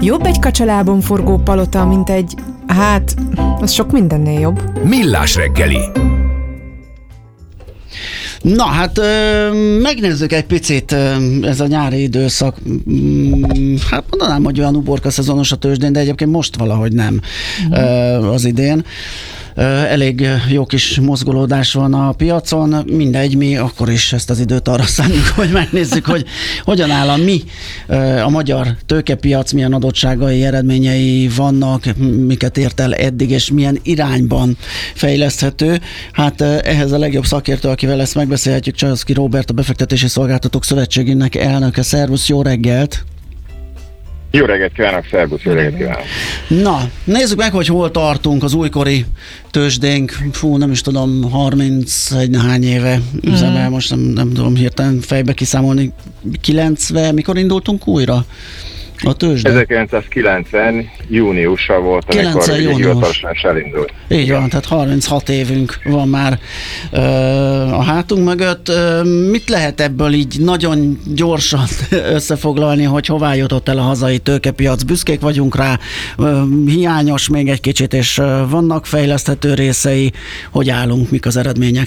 Jobb egy kacsalábon forgó palota, mint egy... az sok mindennél jobb. Millás reggeli. Na hát megnézzük egy picit ez a nyári időszak, hát mondanám, hogy olyan uborka szezonos a tőzsdén, de egyébként most valahogy nem az idén. Elég jó kis mozgolódás van a piacon, mindegy, mi akkor is ezt az időt arra szánjuk, hogy megnézzük, hogy hogyan áll a magyar tőkepiac, milyen adottságai, eredményei vannak, miket ért el eddig, és milyen irányban fejleszthető. Hát ehhez a legjobb szakértő, akivel ezt megbeszélhetjük, Csajovszky Róbert, a Befektetési Szolgáltatók Szövetségének elnöke. Szervusz, jó reggelt! Jó reggelt kívánok, szervusz, jó reggelt kívánok. Na, nézzük meg, hogy hol tartunk az újkori tőzsdénk. Nem is tudom, 31 néhány éve üzemel, most nem tudom hirtelen fejbe kiszámolni. 90, mikor indultunk újra a tőzsde? 1990 júniusa volt, amikor hivatalosan is elindult. Így van, tehát 36 évünk van már a hátunk mögött. Mit lehet ebből így nagyon gyorsan összefoglalni, hogy hová jutott el a hazai tőkepiac? Büszkék vagyunk rá, hiányos még egy kicsit, és vannak fejleszthető részei. Hogy állunk, mik az eredmények?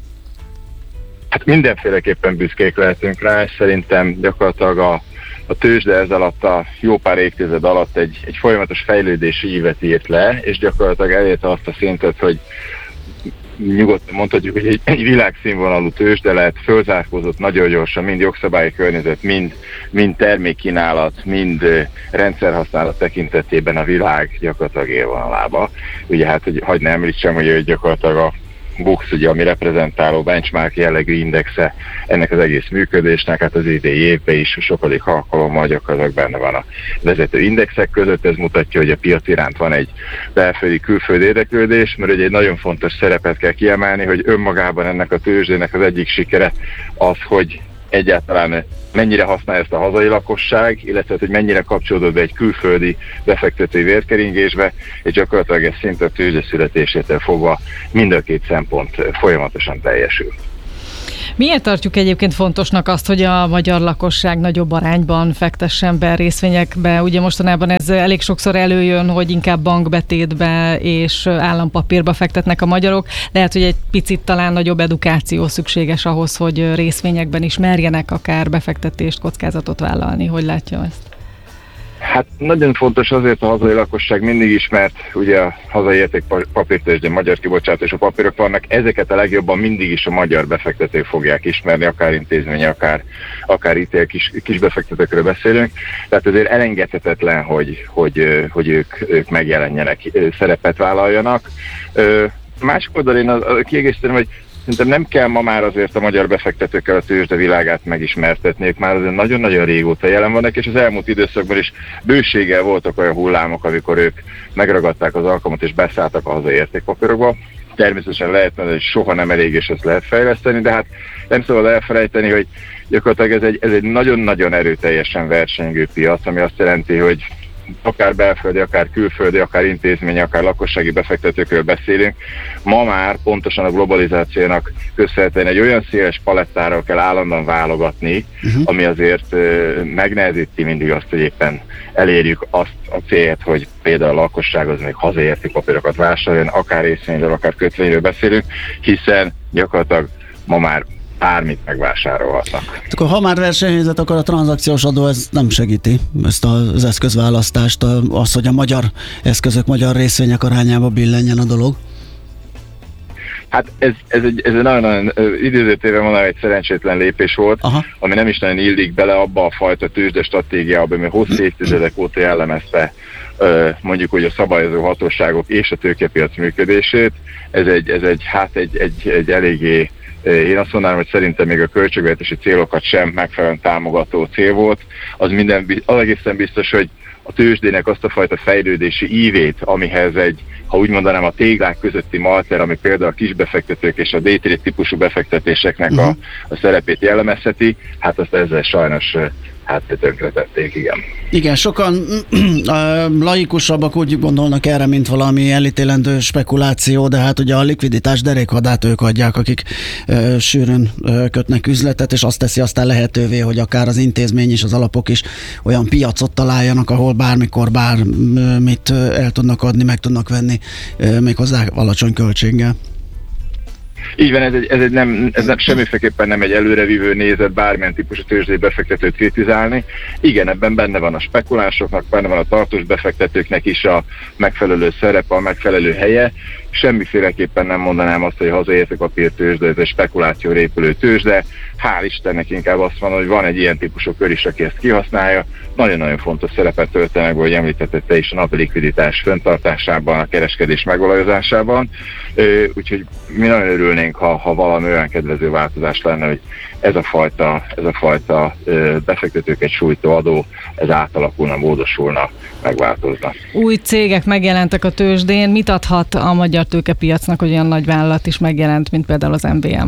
Hát mindenféleképpen büszkék lehetünk rá, és szerintem gyakorlatilag a tőzsde ez alatt a jó pár évtized alatt egy folyamatos fejlődési ívet írt le, és gyakorlatilag elérte azt a szintet, hogy nyugodtan mondhatjuk, hogy egy világszínvonalú tőzsde lett, fölzárkózott nagyon gyorsan, mind jogszabályi környezet, mind termékkínálat, mind rendszerhasználat tekintetében a világ gyakorlatilag élvonalába. Ugye hát, hogy hadd ne említsem, hogy gyakorlatilag a BUX, ugye, ami reprezentáló benchmark jellegű indexe ennek az egész működésnek, hát az idei évben is sokadik alkalommal gyakorlatilag benne van a vezető indexek között. Ez mutatja, hogy a piac iránt van egy belföldi-külföldi érdeklődés, mert ugye egy nagyon fontos szerepet kell kiemelni, hogy önmagában ennek a tőzsdének az egyik sikere az, hogy egyáltalán mennyire használja ezt a hazai lakosság, illetve hogy mennyire kapcsolódott be egy külföldi befektetői vérkeringésbe, és gyakorlatilag ez szinte a tőzsde születésétől fogva mind a két szempont folyamatosan teljesül. Miért tartjuk egyébként fontosnak azt, hogy a magyar lakosság nagyobb arányban fektessen be részvényekbe? Ugye mostanában ez elég sokszor előjön, hogy inkább bankbetétbe és állampapírba fektetnek a magyarok. Lehet, hogy egy picit talán nagyobb edukáció szükséges ahhoz, hogy részvényekben is merjenek akár befektetést, kockázatot vállalni. Hogy látja ezt? Hát nagyon fontos azért a hazai lakosság mindig is, mert ugye a hazai értékpapírtőzsdén magyar kibocsátású papírok vannak, ezeket a legjobban mindig is a magyar befektetők fogják ismerni, akár intézmény, akár ítél kis befektetőkről beszélünk. Tehát azért elengedhetetlen, hogy ők megjelenjenek, szerepet vállaljanak. Másik oldalon kiegészíteném, hogy szerintem nem kell ma már azért a magyar befektetőkkel a tőzsde világát megismertetniük, már azért nagyon-nagyon régóta jelen vannak, és az elmúlt időszakban is bőséggel voltak olyan hullámok, amikor ők megragadták az alkalmat és beszálltak a hazai értékpapírokba. Természetesen lehet, hogy soha nem elég, és ezt lehet fejleszteni, de hát nem szabad elfelejteni, hogy gyakorlatilag ez egy nagyon-nagyon erőteljesen versengő piac, ami azt jelenti, hogy akár belföldi, akár külföldi, akár intézmény, akár lakossági befektetőkről beszélünk. Ma már pontosan a globalizációnak köszönhetően egy olyan széles palettáról kell állandóan válogatni, ami azért megnehezíti mindig azt, hogy éppen elérjük azt a célt, hogy például a lakosság az még hazai értékpapírokat vásároljon, akár részvényről, akár kötvényről beszélünk, hiszen gyakorlatilag ma már bármit megvásárolhatnak. Akkor ha már versenyhelyzet, akkor a tranzakciós adó ez nem segíti ezt az eszközválasztást, az, hogy a magyar eszközök, magyar részvények arányába billenjen a dolog? Hát ez egy nagyon idézőtével mondanám, egy szerencsétlen lépés volt, ami nem is nagyon illik bele abba a fajta tőzsde stratégiába, ami hosszú évtizedek óta jellemezte mondjuk, hogy a szabályozó hatóságok és a tőkepiac működését. Ez egy eléggé, én azt mondanám, hogy szerintem még a költségvetési célokat sem megfelelően támogató cél volt. Az egészen biztos, hogy a tőzsdének azt a fajta fejlődési ívét, amihez ha úgy mondanám, a téglák közötti malter, ami például a kisbefektetők és a day trade típusú befektetéseknek a szerepét jellemezheti, hát azt ezzel sajnos hát tönkretették, igen. Igen, sokan laikusabbak úgy gondolnak erre, mint valami elítélendő spekuláció, de hát ugye a likviditás derékhadát ők adják, akik sűrűn kötnek üzletet, és azt teszi aztán lehetővé, hogy akár az intézmény és az alapok is olyan piacot találjanak, ahol bármikor bármit el tudnak adni, meg tudnak venni, méghozzá alacsony költséggel. Így van, ez nem semmiféleképpen nem egy előrevívő nézet bármilyen típusú tőzsdei befektetőt kritizálni. Igen, ebben benne van a spekulánsoknak, benne van a tartós befektetőknek is a megfelelő szerepe, a megfelelő helye. Semmiféleképpen nem mondanám azt, hogy a hazai értékpapírtőzsde, ez egy spekulációra épülő tőzsde. Hál' Istennek inkább azt mondom, hogy van egy ilyen típusú kör is, aki ezt kihasználja. Nagyon-nagyon fontos szerepet töltenek, hogy említetted te is, a napi likviditás fenntartásában, a kereskedés megolajozásában. Úgyhogy mi nagyon örülnénk, ha valami olyan kedvező változás lenne, hogy ez a fajta befektetőket sújtó adó, ez átalakulna, módosulna, megváltozna. Új cégek megjelentek a tőzsdén. Mit adhat a magyar tőkepiacnak, hogy olyan nagy vállalat is megjelent, mint például az MVM?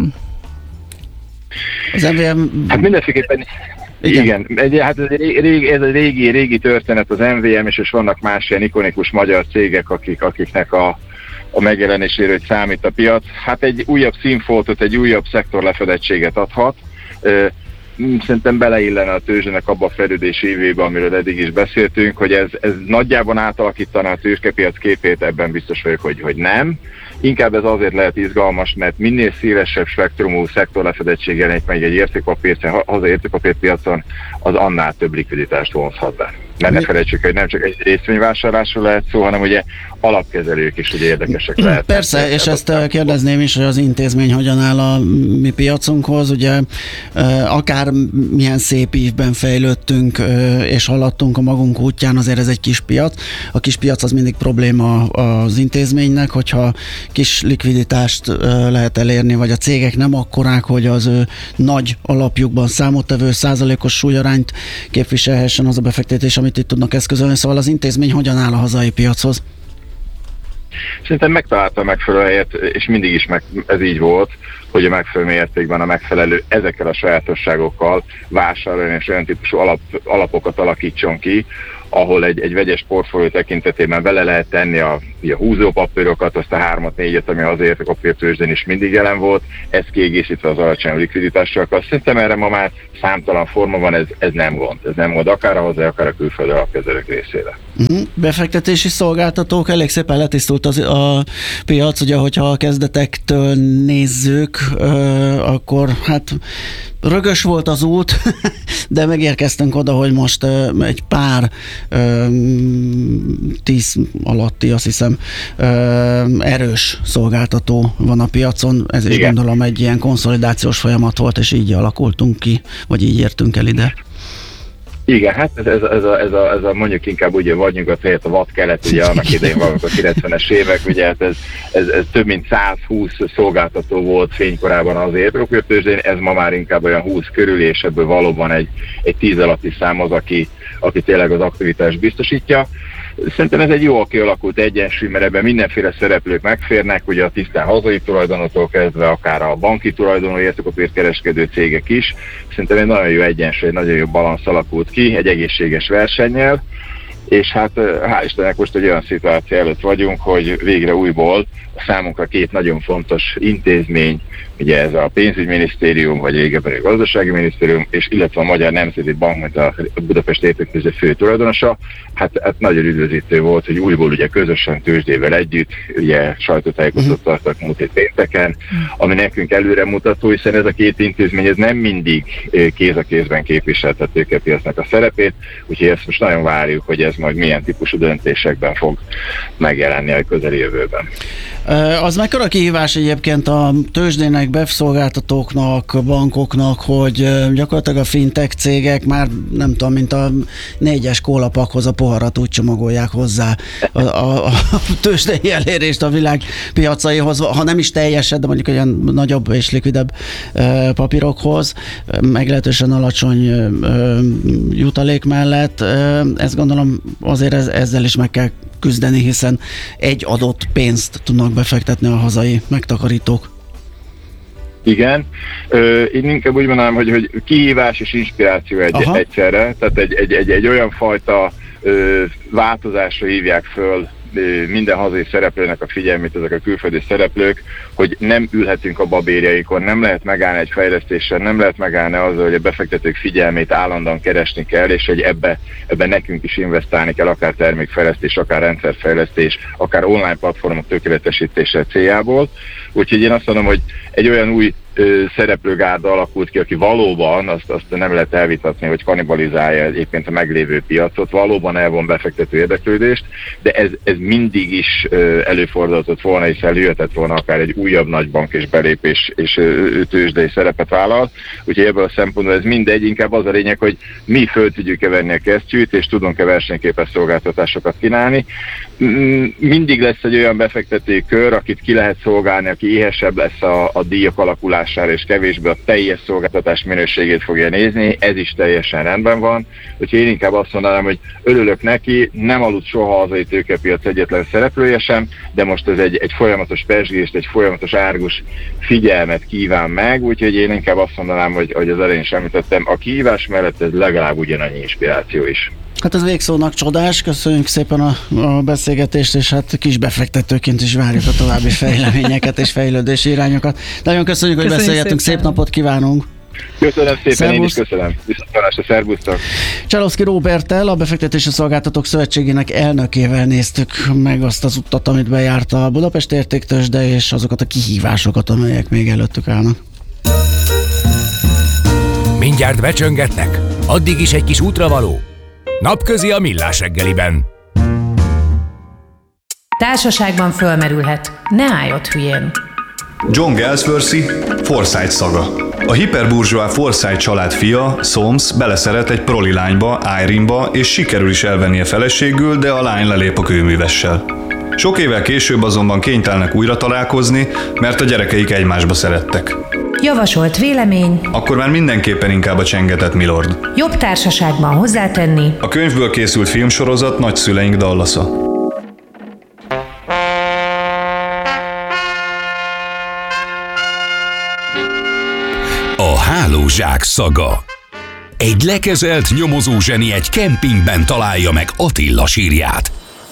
Az MVM... Hát mindenféleképpen... Igen, hát ez egy régi történet az MVM, és vannak más ilyen ikonikus magyar cégek, akiknek a megjelenéséről számít a piac. Hát egy újabb színfoltot, egy újabb szektorlefedettséget adhat. Szerintem beleillene a tőzsdének abba a fejlődési évébe, amiről eddig is beszéltünk, hogy ez nagyjában átalakítaná a tőzsdepiac képét, ebben biztos vagyok, hogy nem. Inkább ez azért lehet izgalmas, mert minél szélesebb spektrumú szektorlefedettség jelenik meg egy hazai értékpapírpiacon, az annál több likviditást vonzhat be. Mert ne felejtsük, hogy nem csak egy részvényvásárlásról lehet szó, hanem ugye alapkezelők is ugye érdekesek lehet. Persze, és ezt kérdezném is, hogy az intézmény hogyan áll a mi piacunkhoz. Ugye akár milyen szép ívben fejlődtünk és haladtunk a magunk útján, azért ez egy kis piac. A kis piac az mindig probléma az intézménynek, hogyha kis likviditást lehet elérni, vagy a cégek nem akkorák, hogy az ő nagy alapjukban számottevő százalékos súlyarányt képviselhessen az a befektetés, amit itt tudnak eszközölni. Szóval az intézmény hogyan áll a hazai piachoz? Szerintem megtalálta a megfelelő helyet, és mindig is ez így volt, hogy a megfelelő mértékben a megfelelő ezekkel a sajátosságokkal vásárolni és olyan típusú alapokat alakítson ki, ahol egy vegyes portfólió tekintetében bele lehet tenni a húzópapírokat, azt a 3-4-et, ami az értékpapírtőzsdén is mindig jelen volt, ez kiegészítve az alacsony likviditással. Szerintem erre ma már számtalan forma van, ez nem gond. Ez nem gond akár a hazai, akár a külföldi alapkezelők részére. Befektetési szolgáltatók, elég szépen letisztult a piac, ugye, hogyha a kezdetektől nézzük, akkor hát rögös volt az út, de megérkeztünk oda, hogy most egy pár 10 alatti, azt hiszem, erős szolgáltató van a piacon. Ez is gondolom egy ilyen konszolidációs folyamat volt, és így alakultunk ki, vagy így értünk el ide. Igen, hát ez a mondjuk inkább ugye vadnyugat helyett a vadkelet, ugye annak idején valamikor 90-es évek, ugye hát ez több mint 120 szolgáltató volt fénykorában az értékpapírtőzsdén, ez ma már inkább olyan 20 körül, és ebből valóban egy 10 alatti szám az, aki tényleg az aktivitást biztosítja. Szerintem ez egy jól kialakult egyensúly, mert ebben mindenféle szereplők megférnek, ugye a tisztán hazai tulajdonoktól kezdve, akár a banki tulajdonú értékpapírkereskedő cégek is. Szerintem egy nagyon jó egyensúly, egy nagyon jó balansz alakult ki, egy egészséges versennyel, és hát hál' Istennek most egy olyan szituáció előtt vagyunk, hogy végre újból a számunkra két nagyon fontos intézmény, ugye ez a pénzügyminisztérium, vagy régebben a gazdasági minisztérium, és illetve a Magyar Nemzeti Bank, mint a Budapest Értéktőzsde fő tulajdonosa, hát nagyon üdvözítő volt, hogy újból ugye közösen tőzsdével együtt, ugye sajtótájékoztatót tartak múlt hét pénteken, ami nekünk előremutató, hiszen ez a két intézmény ez nem mindig kéz a kézben képviselte a tőkepiacnak a szerepét, úgyhogy ezt most nagyon várjuk, hogy ez majd milyen típusú döntésekben fog megjelenni a közeljövőben. Az mekkora kihívás egyébként a tőzsdének, BEF-szolgáltatóknak, bankoknak, hogy gyakorlatilag a fintech cégek már nem tudom, mint a 4-es kólapakhoz a poharat úgy csomagolják hozzá a tőzsdei elérést a világ piacaihoz, ha nem is teljesen, de mondjuk olyan nagyobb és likvidebb papírokhoz, meglehetősen alacsony jutalék mellett. Ezt gondolom azért ezzel is meg kell küzdeni, hiszen egy adott pénzt tudnak befektetni a hazai megtakarítók. Igen. Én inkább úgy mondanám, hogy kihívás és inspiráció egyszerre. Tehát egy olyan fajta változásra hívják föl minden hazai szereplőnek a figyelmét, ezek a külföldi szereplők, hogy nem ülhetünk a babérjaikon, nem lehet megállni egy fejlesztéssel, nem lehet megállni azzal, hogy a befektetők figyelmét állandóan keresni kell, és hogy ebbe nekünk is investálni kell, akár termékfejlesztés, akár rendszerfejlesztés, akár online platformok tökéletesítése céljából. Úgyhogy én azt mondom, hogy egy olyan új szereplőgárda alakult ki, aki valóban, azt nem lehet elvitatni, hogy kannibalizálja egyébként a meglévő piacot, valóban elvon befektető érdeklődést, de ez mindig is előfordulhatott volna, és előjöhetett volna akár egy újabb nagybank és belépés és tőzsdei szerepet vállal. Úgyhogy ebből a szempontból ez mindegy, inkább az a lényeg, hogy mi föl tudjuk-e venni a kesztyűt, és tudunk-e versenyképes szolgáltatásokat kínálni. Mindig lesz egy olyan befektetői kör, akit ki lehet szolgálni, aki éhesebb lesz a díjak alakulására, és kevésbé a teljes szolgáltatás minőségét fogja nézni, ez is teljesen rendben van. Úgyhogy én inkább azt mondanám, hogy örülök neki, nem aludt soha hazai tőkepiac egyetlen szereplője sem, de most ez egy folyamatos pezsgést, egy folyamatos árgus figyelmet kíván meg, úgyhogy én inkább azt mondanám, hogy az elején is említettem, a kihívás mellett ez legalább ugyanannyi inspiráció is. Hát ez végszónak csodás, köszönjük szépen a beszélgetést, és hát kis befektetőként is várjuk a további fejleményeket és fejlődési irányokat. Nagyon köszönjük, hogy beszélgettünk, szép napot kívánunk! Köszönöm szépen, Szervusz. Én is köszönöm. Viszontlátásra, szervusztok! Csalowski Róberttel, a Befektetési Szolgáltatók Szövetségének elnökével néztük meg azt az utat, amit bejárt a Budapest Értéktőzsde, és azokat a kihívásokat, amelyek még előttük állnak. Mindjárt becsöngetnek, addig is egy kis útravaló. Napközi a Millás reggeliben. Társaságban fölmerülhet. Ne állj ott hülyén. John Galsworthy, Forsyth szaga. A hiperburzsóá Forsyth család fia, Soames beleszeret egy proli lányba, Irene-ba, és sikerül is elvennie feleségül, de a lány lelép a kőművessel. Sok évvel később azonban kénytelenek újra találkozni, mert a gyerekeik egymásba szerettek. Javasolt vélemény. Akkor már mindenképpen inkább a csengetett Milord. Jobb társaságban hozzátenni. A könyvből készült filmsorozat Nagyszüleink Dallasa. A hálózsák szaga. Egy lekezelt nyomozó zseni egy kempingben találja meg Attila sírját.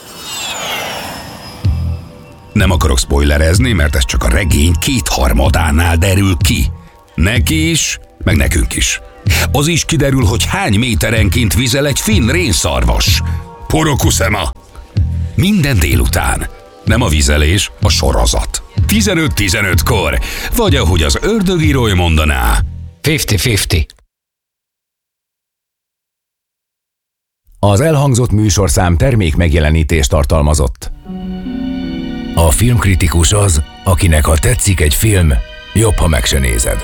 Nem akarok spoilerezni, mert ez csak a regény 2/3 derül ki. Neki is, meg nekünk is. Az is kiderül, hogy hány méterenként vizel egy finn rénszarvas. Porokuszema! Minden délután. Nem a vizelés, a sorozat. 15-15-kor. Vagy ahogy az ördögírói mondaná. 50-50. Az elhangzott műsorszám termék megjelenítést tartalmazott. A filmkritikus az, akinek ha tetszik egy film, jobb, ha meg se nézed.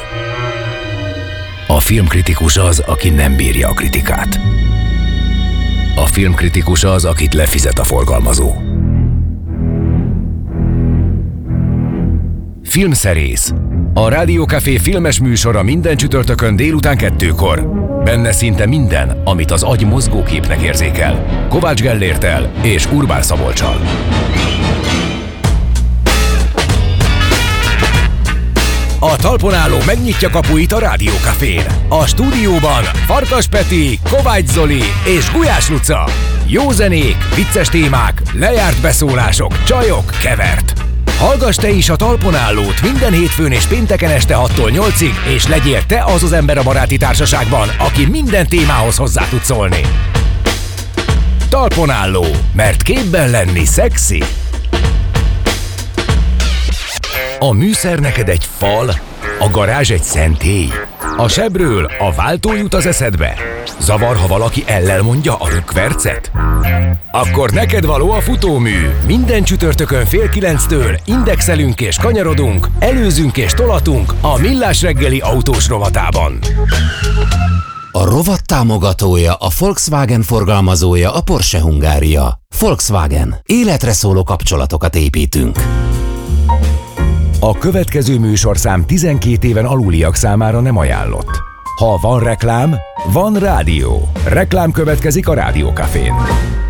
A filmkritikus az, aki nem bírja a kritikát. A filmkritikus az, akit lefizet a forgalmazó. Filmszerész. A Rádió Café filmes műsora minden csütörtökön délután 2-kor. Benne szinte minden, amit az agy mozgóképnek érzékel. Kovács Gellérttel és Urbán Szabolccsal. A talpon álló megnyitja kapuit a Rádió Cafén. A stúdióban Farkas Peti, Kovács Zoli és Gulyás Luca. Jó zenék, vicces témák, lejárt beszólások, csajok, kevert. Hallgass te is a talpon állót minden hétfőn és pénteken este 6-tól 8-ig, és legyél te az az ember a baráti társaságban, aki minden témához hozzá tud szólni. Talpon álló, mert képben lenni szexi. A műszer neked egy fal, a garázs egy szentély. A sebről a váltó jut az eszedbe. Zavar, ha valaki ellel mondja a rökkvercet? Akkor neked való a futómű. Minden csütörtökön 8:30-től indexelünk és kanyarodunk, előzünk és tolatunk a Millás reggeli autós rovatában. A rovat támogatója, a Volkswagen forgalmazója, a Porsche Hungária. Volkswagen. Életre szóló kapcsolatokat építünk. A következő műsorszám 12 éven aluliak számára nem ajánlott. Ha van reklám, van rádió. Reklám következik a Rádió Cafén.